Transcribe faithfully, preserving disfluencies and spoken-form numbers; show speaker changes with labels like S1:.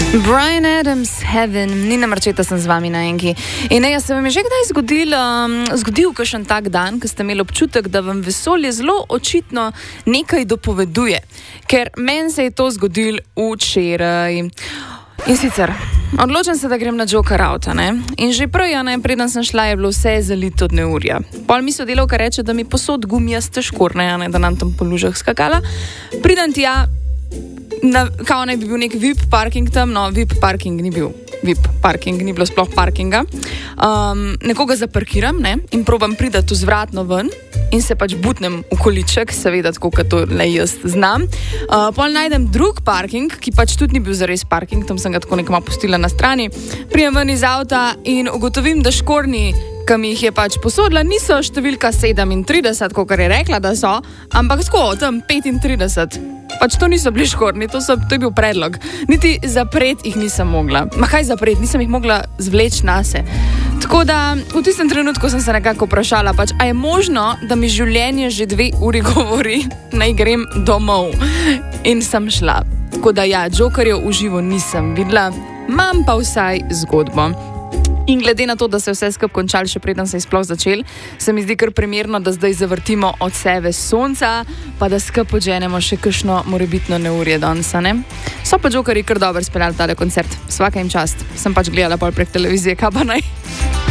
S1: Bryan Adams, Heaven, Nina Marčeta sem z vami na enki. In ne, se vam je že kdaj zgodil, um, zgodil kakšen tak dan, ko ste imeli občutek, da vam vesolje zelo očitno nekaj dopoveduje. Ker meni se je to zgodil včeraj. In sicer, odločim se, da grem na Joker Auta, ne? In že prej, ja, ne, preden sem šla, je bilo vse zalito od neurja. Pol mi sodelavka reče, da mi posod gumijaste škorne, ja, ne, da nam tam po lužah skakala. Pridem tja, na, kao naj bi bil nek V I P parking tam, no, V I P parking ni bil. V I P parking, ni bilo sploh parkinga. Um, nekoga zaparkiram, ne, in probam pridati vzvratno ven in se pač butnem v količek, seveda tako, kot to le jaz znam. Uh, pol najdem drug parking, ki pač tudi ni bil zares parking, tam sem ga tako nekama pustila na strani. Prijem ven iz avta in ugotovim, da škorni, ki mi jih je pač posodila, niso številka sedemintrideset, kakor je rekla, da so, ampak tako, tam petintrideset. Pač to niso bili škorni, to, so, to je bil predlog. Niti zapret jih nisem mogla. Ma kaj zapret, nisem jih mogla zvleči nase. Tako da v tistem trenutku sem se nekako vprašala, pač, a je možno, da mi življenje že dve uri govori, naj grem domov. In sem šla. Tako da ja, Jokerjev v živo nisem videla, imam pa vsaj zgodbo. In glede na to, da se je vse skupaj končal, še preden se je sploh začel, se mi zdi kar primerno, da zdaj zavrtimo od sebe sonca, pa da skupaj odženemo še kakšno morebitno neurje danes, ne? So pa Jokerji kar dobro speljali tale koncert. Svaka jim čast. Sem pač gledala pol prek televizije, kaj pa naj.